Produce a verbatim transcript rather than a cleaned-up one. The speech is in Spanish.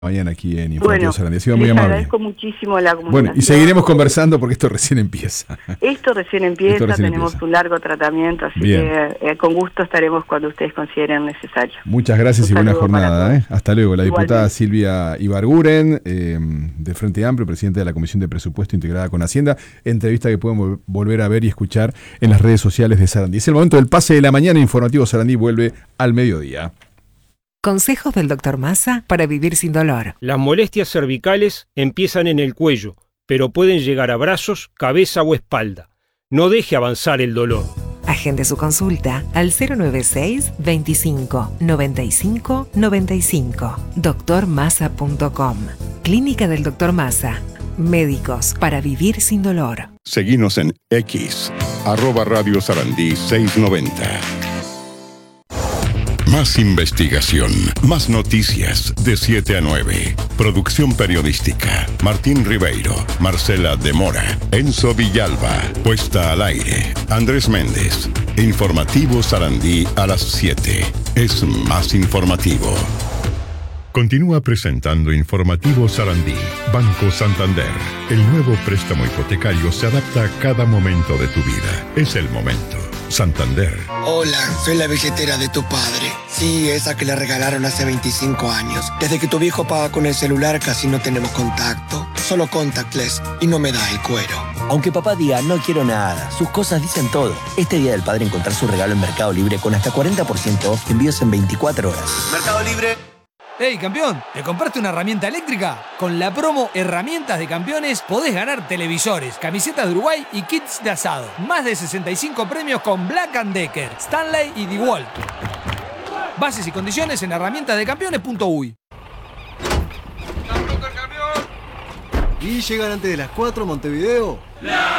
Mañana aquí en Informativo Bueno, Sarandí. Ha sido les muy amable. agradezco muchísimo la comunicación. Bueno, y seguiremos conversando porque esto recién empieza. Esto recién empieza, Esto recién tenemos empieza. un largo tratamiento, así Bien. que eh, con gusto estaremos cuando ustedes consideren necesario. Muchas gracias Un y buena saludo para jornada. todos. ¿eh? Hasta luego. La diputada Igualmente. Silvia Ibarguren, eh, de Frente Amplio, presidenta de la Comisión de Presupuesto integrada con Hacienda. Entrevista que pueden vol- volver a ver y escuchar en las redes sociales de Sarandí. Es el momento del pase de la mañana. Informativo Sarandí vuelve al mediodía. Consejos del doctor Massa para vivir sin dolor. Las molestias cervicales empiezan en el cuello, pero pueden llegar a brazos, cabeza o espalda. No deje avanzar el dolor. Agende su consulta al cero nueve seis, veinticinco, noventa y cinco, noventa y cinco. doctor massa punto com. Clínica del doctor Massa. Médicos para vivir sin dolor. Seguinos en X, arroba Radio Sarandí seiscientos noventa. Más investigación, más noticias de siete a nueve. Producción periodística. Martín Ribeiro, Marcela de Mora, Enzo Villalba. Puesta al aire. Andrés Méndez. Informativo Sarandí a las siete. Es más informativo. Continúa presentando Informativo Sarandí. Banco Santander. El nuevo préstamo hipotecario se adapta a cada momento de tu vida. Es el momento. Santander. Hola, soy la billetera de tu padre. Sí, esa que le regalaron hace veinticinco años. Desde que tu viejo paga con el celular casi no tenemos contacto. Solo contactless y no me da el cuero. Aunque papá diga no quiero nada, sus cosas dicen todo. Este Día del Padre encontrar su regalo en Mercado Libre con hasta cuarenta por ciento off, envíos en veinticuatro horas. Mercado Libre. ¡Hey, campeón! ¿Te compraste una herramienta eléctrica? Con la promo Herramientas de Campeones podés ganar televisores, camisetas de Uruguay y kits de asado. Más de sesenta y cinco premios con Black and Decker, Stanley y DeWalt. Bases y condiciones en herramientas de campeones punto uy. ¿Y llegan antes de las cuatro Montevideo?